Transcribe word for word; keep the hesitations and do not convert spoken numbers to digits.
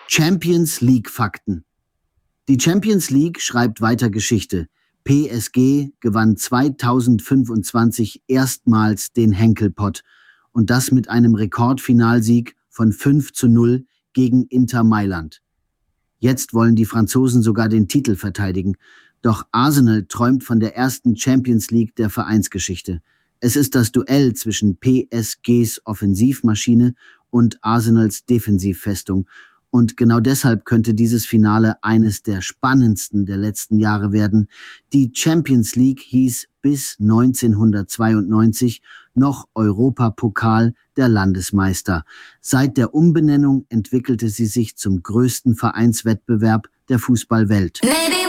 Champions League-Fakten. Die Champions League schreibt weiter Geschichte. P S G gewann zweitausendfünfundzwanzig erstmals den Henkelpott und das mit einem Rekordfinalsieg von fünf zu null gegen Inter Mailand. Jetzt wollen die Franzosen sogar den Titel verteidigen. Doch Arsenal träumt von der ersten Champions League der Vereinsgeschichte. Es ist das Duell zwischen P S Gs Offensivmaschine und Arsenals Defensivfestung. Und genau deshalb könnte dieses Finale eines der spannendsten der letzten Jahre werden. Die Champions League hieß bis neunzehnhundertzweiundneunzig noch Europapokal der Landesmeister. Seit der Umbenennung entwickelte sie sich zum größten Vereinswettbewerb der Fußballwelt.